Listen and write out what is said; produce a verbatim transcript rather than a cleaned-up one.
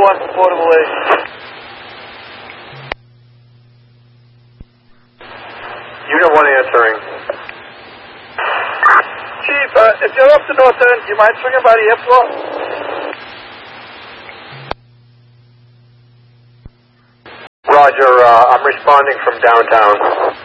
one for Portable eight. Unit one answering. Chief, uh, if you're up to north end, do you mind swinging by the airport? Roger, uh, I'm responding from downtown.